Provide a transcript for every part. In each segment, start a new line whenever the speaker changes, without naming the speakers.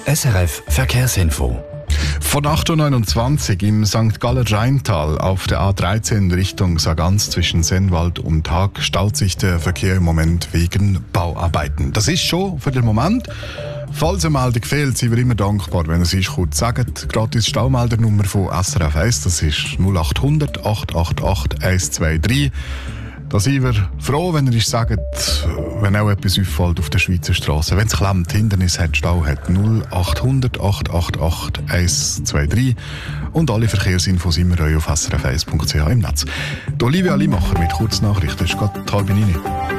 SRF Verkehrsinfo.
Von 8.29 Uhr im St. Galler Rheintal auf der A13 Richtung Sargans zwischen Sennwald und Haag staut sich der Verkehr im Moment wegen Bauarbeiten. Das ist schon für den Moment. Falls eine Meldung fehlt, sind wir immer dankbar, wenn ihr es ist kurz sagt. Gratis Staumeldernummer von SRF 1, das ist 0800 888 123. Da sind wir froh, wenn ihr uns sagt, wenn auch etwas auffällt auf der Schweizer Straße. Wenn es klemmt, Hindernis hat, Stau hat, 0800 888 123. Und alle Verkehrsinfos immer auf srf1.ch im Netz. Die Olivia Limacher mit Kurznachrichten. Es ist gerade 8:30.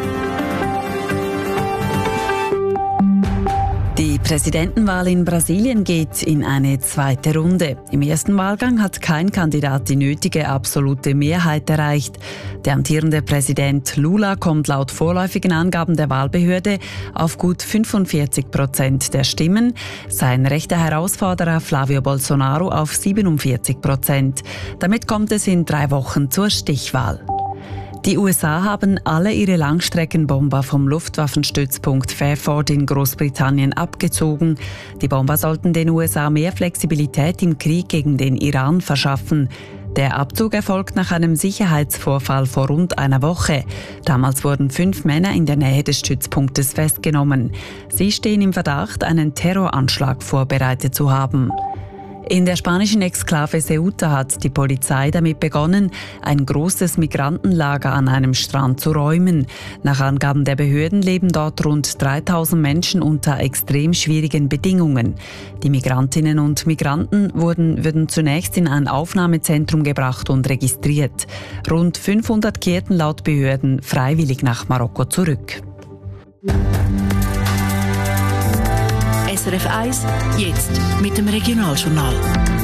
Die Präsidentenwahl in Brasilien geht in eine zweite Runde. Im ersten Wahlgang hat kein Kandidat die nötige absolute Mehrheit erreicht. Der amtierende Präsident Lula kommt laut vorläufigen Angaben der Wahlbehörde auf gut 45% der Stimmen, sein rechter Herausforderer Flavio Bolsonaro auf 47%. Damit kommt es in 3 Wochen zur Stichwahl. Die USA haben alle ihre Langstreckenbomber vom Luftwaffenstützpunkt Fairford in Großbritannien abgezogen. Die Bomber sollten den USA mehr Flexibilität im Krieg gegen den Iran verschaffen. Der Abzug erfolgt nach einem Sicherheitsvorfall vor rund einer Woche. Damals wurden 5 Männer in der Nähe des Stützpunktes festgenommen. Sie stehen im Verdacht, einen Terroranschlag vorbereitet zu haben. In der spanischen Exklave Ceuta hat die Polizei damit begonnen, ein großes Migrantenlager an einem Strand zu räumen. Nach Angaben der Behörden leben dort rund 3000 Menschen unter extrem schwierigen Bedingungen. Die Migrantinnen und Migranten würden zunächst in ein Aufnahmezentrum gebracht und registriert. Rund 500 kehrten laut Behörden freiwillig nach Marokko zurück.
SRF 1, jetzt mit dem Regionaljournal.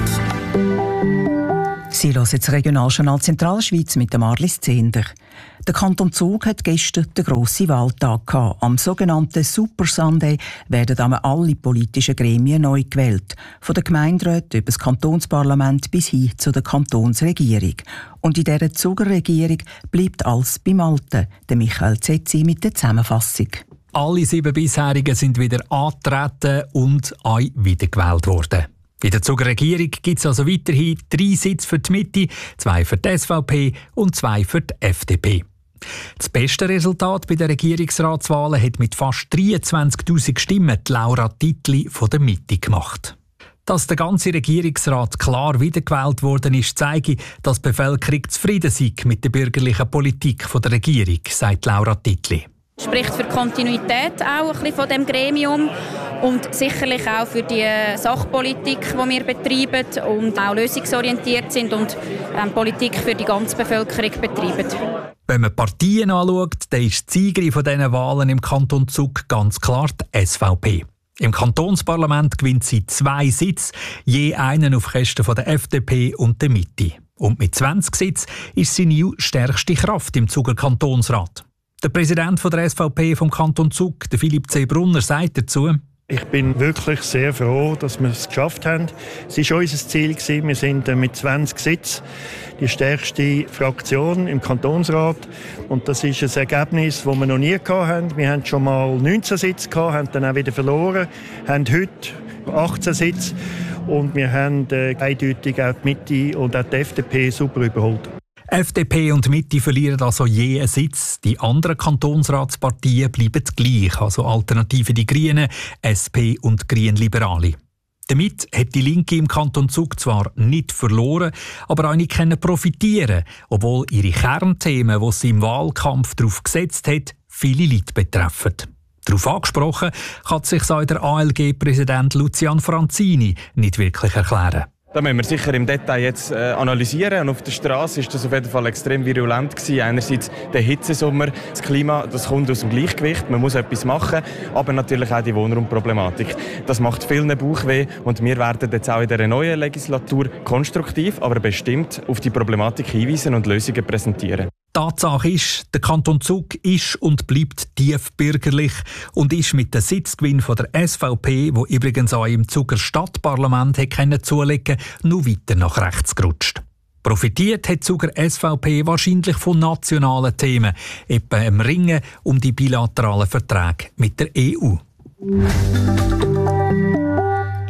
Sie hören das Regionaljournal Zentralschweiz mit dem Marlis Zehnder. Der Kanton Zug hat gestern den grossen Wahltag gehabt. Am sogenannten Super Sunday werden einmal alle politischen Gremien neu gewählt. Von den Gemeinderäten über das Kantonsparlament bis hin zu der Kantonsregierung. Und in dieser Zuger Regierung bleibt alles beim Alten. Der Michael Zetzi mit der Zusammenfassung.
Alle 7 bisherigen sind wieder angetreten und wiedergewählt worden. In der Zuger Regierung gibt es also weiterhin 3 Sitze für die Mitte, 2 für die SVP und 2 für die FDP. Das beste Resultat bei den Regierungsratswahlen hat mit fast 23'000 Stimmen die Laura Titli von der Mitte gemacht. Dass der ganze Regierungsrat klar wiedergewählt worden ist, zeige, dass die Bevölkerung zufrieden sei mit der bürgerlichen Politik der Regierung, sagt Laura Titli.
Spricht für die Kontinuität auch ein bisschen von dem Gremium und sicherlich auch für die Sachpolitik, die wir betreiben und auch lösungsorientiert sind und Politik für die ganze Bevölkerung betreiben.
Wenn man Partien anschaut, dann ist die Siegerin von diesen Wahlen im Kanton Zug ganz klar die SVP. Im Kantonsparlament gewinnt sie 2 Sitze, je einen auf Kosten der FDP und der Mitte. Und mit 20 Sitzen ist sie die stärkste Kraft im Zuger Kantonsrat. Der Präsident der SVP vom Kanton Zug, der Philipp C. Brunner, sagt dazu:
Ich bin wirklich sehr froh, dass wir es geschafft haben. Es war unser Ziel. Wir sind mit 20 Sitzen die stärkste Fraktion im Kantonsrat. Und das ist ein Ergebnis, das wir noch nie hatten. Wir hatten schon mal 19 Sitze, haben dann auch wieder verloren, haben heute 18 Sitze. Und wir haben eindeutig auch die Mitte und auch die FDP super überholt.
FDP und Mitte verlieren also je einen Sitz. Die anderen Kantonsratsparteien bleiben gleich, also Alternative die Grünen, SP und Grünliberale. Damit hat die Linke im Kanton Zug zwar nicht verloren, aber auch nicht profitieren, obwohl ihre Kernthemen, die sie im Wahlkampf darauf gesetzt hat, viele Leute betreffen. Darauf angesprochen kann sich auch der ALG-Präsident Lucian Franzini nicht wirklich erklären.
Da müssen wir sicher im Detail jetzt analysieren. Und auf der Straße ist das auf jeden Fall extrem virulent gewesen. Einerseits der Hitzesommer, das Klima, das kommt aus dem Gleichgewicht. Man muss etwas machen, aber natürlich auch die Wohnraumproblematik. Das macht vielen Bauchweh und wir werden jetzt auch in dieser neuen Legislatur konstruktiv, aber bestimmt auf die Problematik hinweisen und Lösungen präsentieren.
Tatsache ist, der Kanton Zug ist und bleibt tiefbürgerlich und ist mit dem Sitzgewinn von der SVP, wo übrigens auch im Zuger Stadtparlament zulegen, nur weiter nach rechts gerutscht. Profitiert hat die Zuger SVP wahrscheinlich von nationalen Themen, etwa im Ringen um die bilateralen Verträge mit der EU.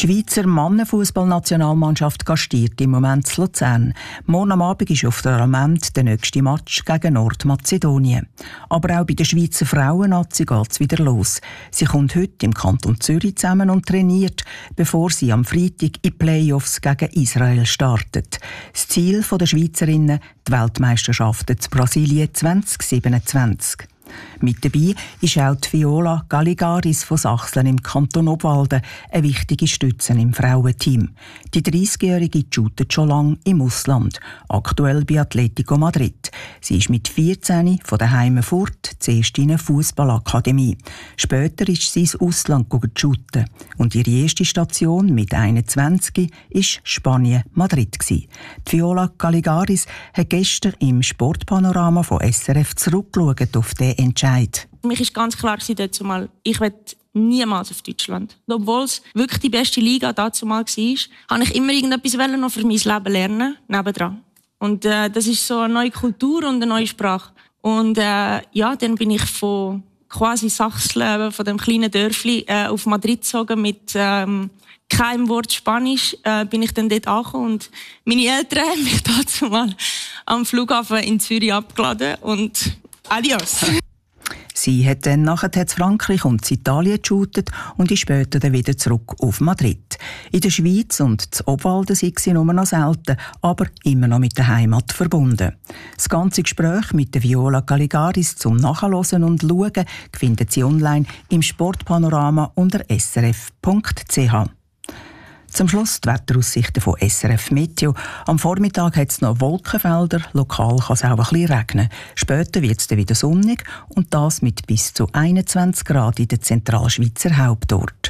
Die Schweizer Mannenfußballnationalmannschaft gastiert im Moment in Luzern. Morgen am Abend ist auf der Almend der nächste Match gegen Nordmazedonien. Aber auch bei der Schweizer Frauennazi geht es wieder los. Sie kommt heute im Kanton Zürich zusammen und trainiert, bevor sie am Freitag in die Playoffs gegen Israel startet. Das Ziel der Schweizerinnen, die Weltmeisterschaften zu Brasilien 2027. Mit dabei ist auch die Viola Galligaris von Sachsen im Kanton Obwalden, eine wichtige Stütze im Frauenteam. Die 30-Jährige shootet schon lange im Ausland, aktuell bei Atletico Madrid. Sie ist mit 14 von daheim fort, zuerst in eine Fußballakademie. Später ist sie ins Ausland shooten und ihre erste Station mit 21 war Spanien, Madrid. Die Viola Galligaris hat gestern im Sportpanorama von SRF zurückgeschaut auf den Entscheid.
Für mich war ganz klar, ich will niemals auf Deutschland. Obwohl es wirklich die beste Liga dazu mal war, habe ich immer irgendetwas noch für mein Leben lernen, nebendran. Und das ist so eine neue Kultur und eine neue Sprache. Und dann bin ich von quasi Sachsen, von dem kleinen Dörfli, auf Madrid gezogen mit keinem Wort Spanisch. Bin ich dann dort angekommen und meine Eltern haben mich dazu mal am Flughafen in Zürich abgeladen und adios.
Sie hat dann nachher in Frankreich und in Italien geshootet und ist später dann wieder zurück auf Madrid. In der Schweiz und in Obwalden sind sie nur noch selten, aber immer noch mit der Heimat verbunden. Das ganze Gespräch mit der Viola Galligaris zum Nachhören und Schauen finden Sie online im Sportpanorama unter srf.ch. Zum Schluss die Wetteraussichten von SRF Meteo. Am Vormittag hat es noch Wolkenfelder, lokal kann es auch ein bisschen regnen. Später wird es dann wieder sonnig und das mit bis zu 21 Grad in den Zentralschweizer Hauptort.